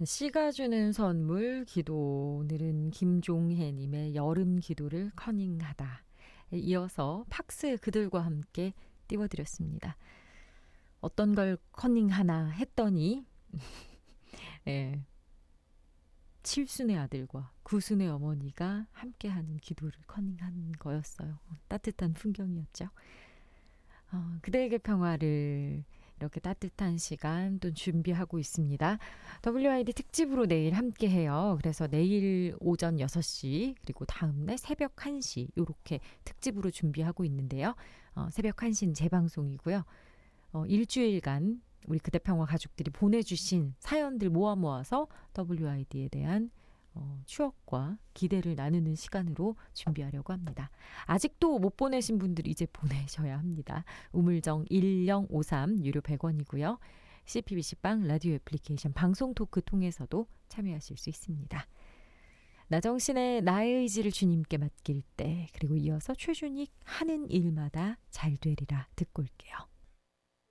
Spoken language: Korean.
씨가 주는 선물 기도. 오늘은 김종혜님의 여름 기도를 커닝하다. 이어서 팍스의 그들과 함께 띄워드렸습니다. 어떤 걸 커닝하나 했더니 예, 칠순의 아들과 구순의 어머니가 함께하는 기도를 커닝한 거였어요. 따뜻한 풍경이었죠. 그대에게 평화를 이렇게 따뜻한 시간 또 준비하고 있습니다. WID 특집으로 내일 함께해요. 그래서 내일 오전 6시 그리고 다음날 새벽 1시 이렇게 특집으로 준비하고 있는데요. 새벽 1시는 재방송이고요. 일주일간 우리 그대평화 가족들이 보내주신 사연들 모아서 WID에 대한 추억과 기대를 나누는 시간으로 준비하려고 합니다. 아직도 못 보내신 분들 이제 보내셔야 합니다. 우물정 1053 유료 100원이고요. CPBC빵 라디오 애플리케이션 방송 토크 통해서도 참여하실 수 있습니다. 나정신의 나의 의지를 주님께 맡길 때, 그리고 이어서 최준익 하는 일마다 잘 되리라 듣고 올게요.